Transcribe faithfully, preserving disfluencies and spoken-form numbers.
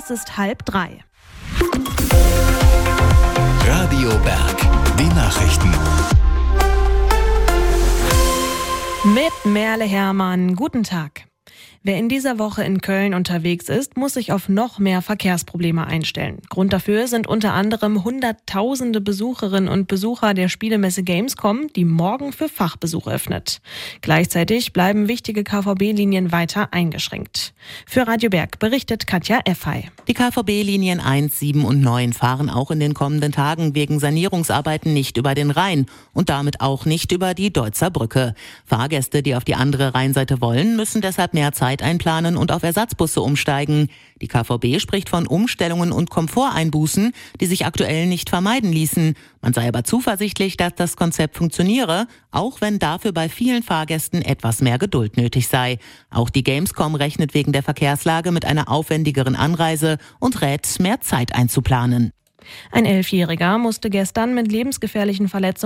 Es ist halb drei. Radio Berg, die Nachrichten. Mit Merle Herrmann, guten Tag. Wer in dieser Woche in Köln unterwegs ist, muss sich auf noch mehr Verkehrsprobleme einstellen. Grund dafür sind unter anderem hunderttausende Besucherinnen und Besucher der Spielemesse Gamescom, die morgen für Fachbesuch öffnet. Gleichzeitig bleiben wichtige K V B-Linien weiter eingeschränkt. Für Radio Berg berichtet Katja Effay. Die K V B-Linien eins, sieben und neun fahren auch in den kommenden Tagen wegen Sanierungsarbeiten nicht über den Rhein und damit auch nicht über die Deutzer Brücke. Fahrgäste, die auf die andere Rheinseite wollen, müssen deshalb mehr Zeit einplanen und auf Ersatzbusse umsteigen. Die K V B spricht von Umstellungen und Komforteinbußen, die sich aktuell nicht vermeiden ließen. Man sei aber zuversichtlich, dass das Konzept funktioniere, auch wenn dafür bei vielen Fahrgästen etwas mehr Geduld nötig sei. Auch die Gamescom rechnet wegen der Verkehrslage mit einer aufwendigeren Anreise und rät, mehr Zeit einzuplanen. Ein Elfjähriger musste gestern mit lebensgefährlichen Verletzungen